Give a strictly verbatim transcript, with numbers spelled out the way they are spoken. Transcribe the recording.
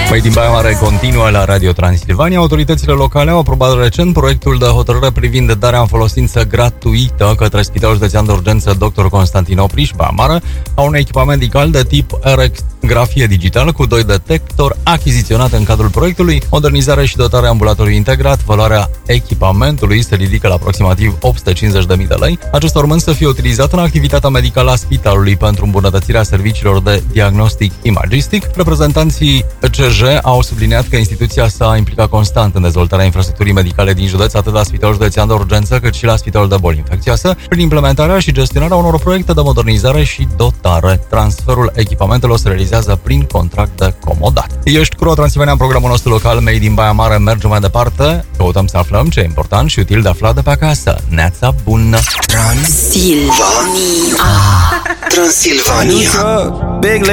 Mai din Baia Mare continuă la Radio Transilvania. Autoritățile locale au aprobat recent proiectul de hotărâre privind darea în folosință gratuită către Spitalul Județean de Urgență doctor Constantin Opriș, Baia Mare, a unui echipament medical de tip ecografie digitală cu doi detectori achiziționat în cadrul proiectului, modernizare și dotare ambulatoriu integrat. Valoarea echipamentului se ridică la aproximativ opt sute cincizeci de mii de lei. Acest urmând să fie utilizat în activitatea medicală a spitalului pentru îmbunătățirea serviciilor de diagnostic imagistic. Reprezentanții C J au subliniat că instituția s-a implicat constant în dezvoltarea infrastructurii medicale din județ, atât la Spitalul Județean de Urgență, cât și la Spitalul de Boli Infecțioase, prin implementarea și gestionarea unor proiecte de modernizare și dotare. Transferul echipamentelor se realizează prin contract de comodat. Ești cu Ro Transilvania în programul nostru local Made in Baia Mare. Mergem mai departe, căutăm să aflăm ce e important și util de aflat de pe acasă. Neața bună! Transilvania. Transilvania.